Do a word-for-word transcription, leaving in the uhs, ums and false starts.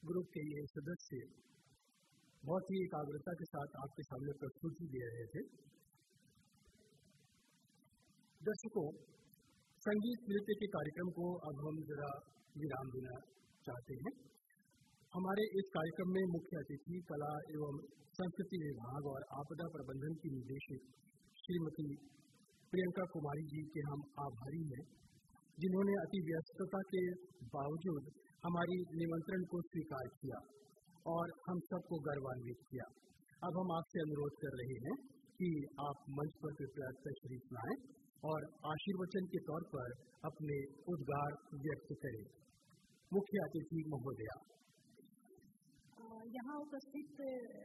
Group के ये सदस्य बहुत ही एकाग्रता के साथ आपके सामने प्रस्तुति दे रहे थे। दर्शकों, संगीत नृत्य के कार्यक्रम को अब हम जरा विराम देना चाहते हैं। हमारे इस कार्यक्रम में मुख्य अतिथि कला एवं संस्कृति विभाग और आपदा प्रबंधन की निदेशक श्रीमती प्रियंका कुमारी जी के हम आभारी हैं, जिन्होंने अति व्यस्तता के बावजूद हमारी निमंत्रण को स्वीकार किया और हम सबको गौरवान्वित किया। अब हम आपसे अनुरोध कर रहे हैं कि आप मंच पर कृपया तशरीफ लाएं और आशीर्वचन के तौर पर अपने उद्गार व्यक्त करें। मुख्य अतिथि महोदया। यहाँ उपस्थित